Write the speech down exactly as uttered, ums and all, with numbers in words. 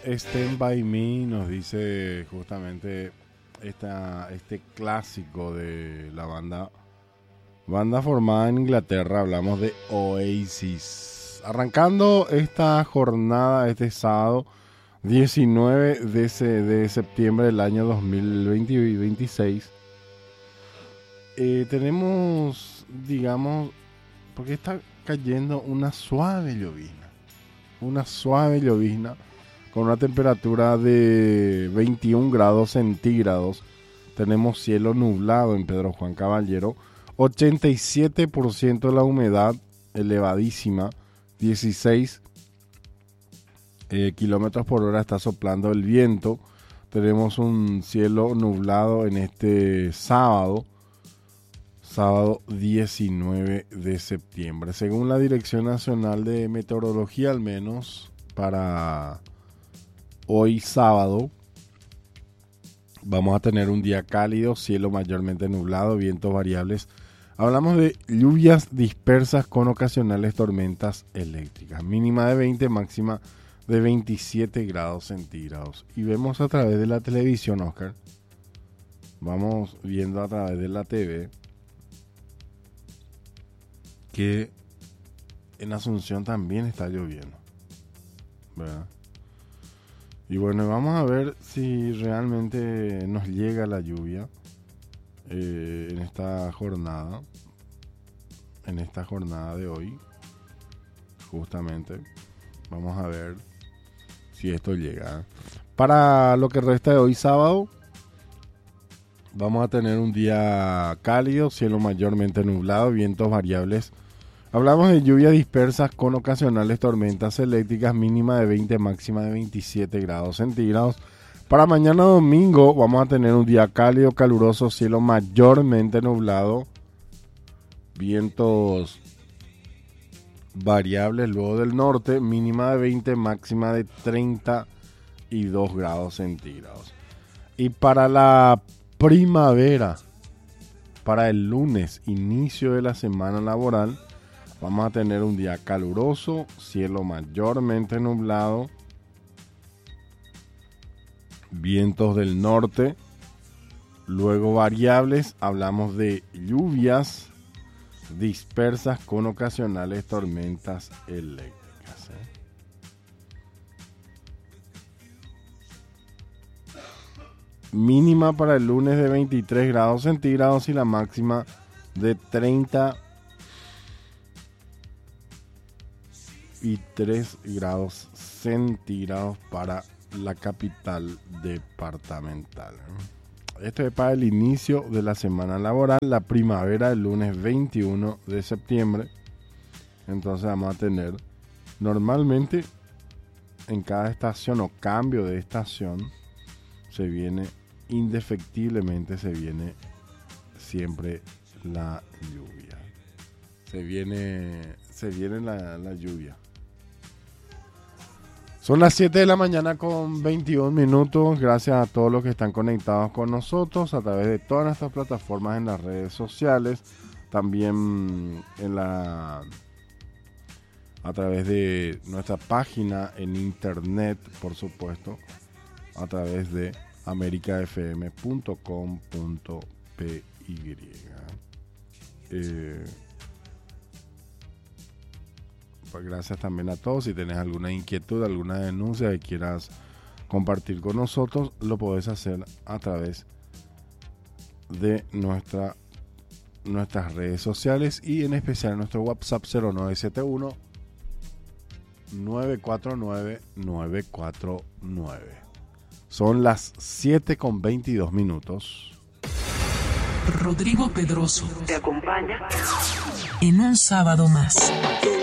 Stand By Me, nos dice justamente esta, este clásico de la banda, banda formada en Inglaterra. Hablamos de Oasis. Arrancando esta jornada, este sábado diecinueve de, ese, de septiembre del año dos mil veinte y veintiséis. Eh, tenemos, digamos, porque está cayendo una suave llovizna. Una suave llovizna con una temperatura de veintiún grados centígrados. Tenemos cielo nublado en Pedro Juan Caballero. ochenta y siete por ciento de la humedad, elevadísima. dieciséis eh, kilómetros por hora está soplando el viento. Tenemos un cielo nublado en este sábado. Sábado diecinueve de septiembre. Según la Dirección Nacional de Meteorología, al menos para hoy sábado, vamos a tener un día cálido, cielo mayormente nublado, vientos variables. Hablamos de lluvias dispersas con ocasionales tormentas eléctricas. Mínima de veinte, máxima de veintisiete grados centígrados. Y vemos a través de la televisión, Oscar. Vamos viendo a través de la T V que en Asunción también está lloviendo, ¿verdad? Y bueno, vamos a ver si realmente nos llega la lluvia eh, en esta jornada, en esta jornada de hoy, justamente. Vamos a ver si esto llega. Para lo que resta de hoy sábado, vamos a tener un día cálido, cielo mayormente nublado, vientos variables. Hablamos de lluvias dispersas con ocasionales tormentas eléctricas, mínima de veinte, máxima de veintisiete grados centígrados. Para mañana domingo vamos a tener un día cálido, caluroso, cielo mayormente nublado, vientos variables luego del norte, mínima de veinte, máxima de treinta y dos grados centígrados. Y para la primavera, para el lunes, inicio de la semana laboral, vamos a tener un día caluroso, cielo mayormente nublado, vientos del norte, luego variables. Hablamos de lluvias dispersas con ocasionales tormentas eléctricas, ¿eh? Mínima para el lunes de veintitrés grados centígrados y la máxima de treinta y tres grados centígrados para la capital departamental. Esto es para el inicio de la semana laboral, la primavera del lunes veintiuno de septiembre. Entonces vamos a tener normalmente en cada estación o cambio de estación se viene indefectiblemente, se viene siempre la lluvia. Se viene, se viene la, la lluvia. Son las siete de la mañana con veintiún minutos. Gracias a todos los que están conectados con nosotros a través de todas nuestras plataformas en las redes sociales. También en la a través de nuestra página en internet, por supuesto, a través de america f m punto com punto p y. Eh, pues gracias también a todos. Si tenés alguna inquietud, alguna denuncia que quieras compartir con nosotros, lo podés hacer a través de nuestra, nuestras redes sociales y en especial nuestro WhatsApp cero nueve siete uno, nueve cuatro nueve, nueve cuatro nueve. Son las siete con veintidós minutos. Rodrigo Pedroso te acompaña en un sábado más.